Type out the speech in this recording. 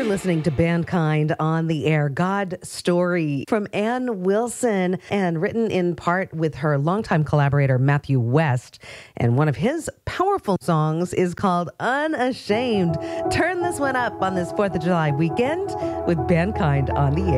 listening to Bandkind on the Air. God Story from Ann Wilson, and written in part with her longtime collaborator, Matthew West. And one of his powerful songs is called Unashamed. Turn this one up on this 4th of July weekend with Bandkind on the Air.